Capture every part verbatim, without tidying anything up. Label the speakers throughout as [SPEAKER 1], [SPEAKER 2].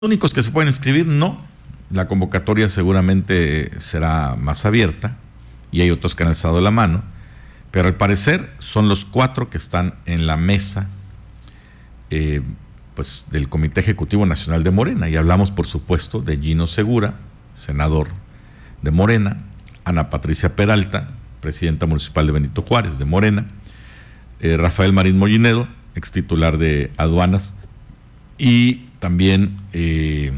[SPEAKER 1] únicos que se pueden inscribir, no. La convocatoria seguramente será más abierta y hay otros que han alzado la mano, pero al parecer son los cuatro que están en la mesa eh, pues del Comité Ejecutivo Nacional de Morena, y hablamos por supuesto de Gino Segura, senador de Morena, Ana Patricia Peralta, presidenta municipal de Benito Juárez de Morena, eh, Rafael Marín Mollinedo, ex titular de aduanas, y también eh,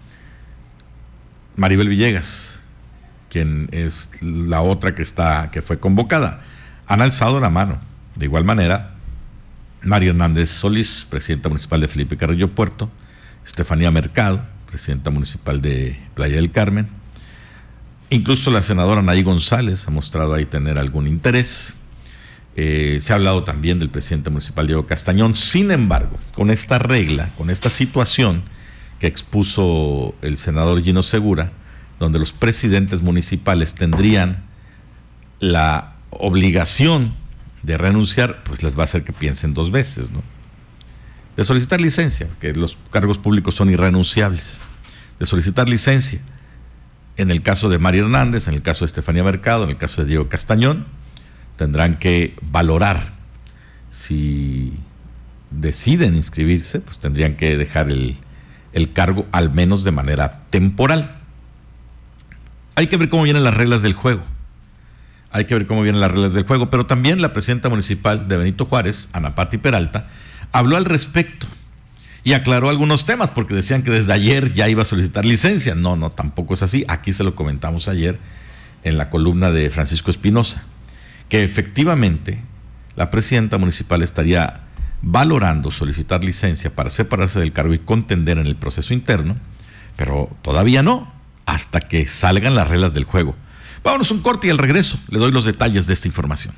[SPEAKER 1] Maribel Villegas, quien es la otra que está, que fue convocada. Han alzado la mano. De igual manera, María Hernández Solís, presidenta municipal de Felipe Carrillo Puerto, Estefanía Mercado, presidenta municipal de Playa del Carmen, incluso la senadora Anaí González ha mostrado ahí tener algún interés. Eh, se ha hablado también del presidente municipal Diego Castañón. Sin embargo, con esta regla, con esta situación que expuso el senador Gino Segura, donde los presidentes municipales tendrían la obligación de renunciar, pues les va a hacer que piensen dos veces, ¿no? De solicitar licencia, que los cargos públicos son irrenunciables. De solicitar licencia, en el caso de María Hernández, en el caso de Estefanía Mercado, en el caso de Diego Castañón, tendrán que valorar si deciden inscribirse, pues tendrían que dejar el, el cargo al menos de manera temporal. Hay que ver cómo vienen las reglas del juego. Hay que ver cómo vienen las reglas del juego, pero también la presidenta municipal de Benito Juárez, Ana Pati Peralta, habló al respecto y aclaró algunos temas, porque decían que desde ayer ya iba a solicitar licencia. No, no, tampoco es así. Aquí se lo comentamos ayer en la columna de Francisco Espinosa, que efectivamente la presidenta municipal estaría valorando solicitar licencia para separarse del cargo y contender en el proceso interno, pero todavía no, hasta que salgan las reglas del juego. Vámonos un corte y al regreso le doy los detalles de esta información.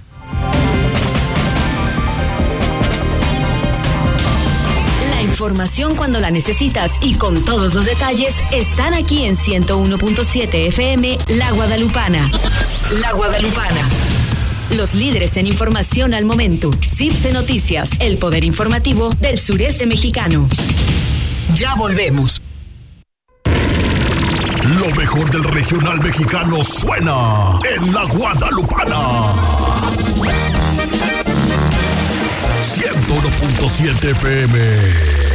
[SPEAKER 2] La información cuando la necesitas y con todos los detalles están aquí en ciento uno punto siete F M La Guadalupana. La Guadalupana. Los líderes en información al momento. CIRSE Noticias, el poder informativo del sureste mexicano. Ya volvemos.
[SPEAKER 3] Lo mejor del regional mexicano suena en La Guadalupana. ciento uno punto siete F M.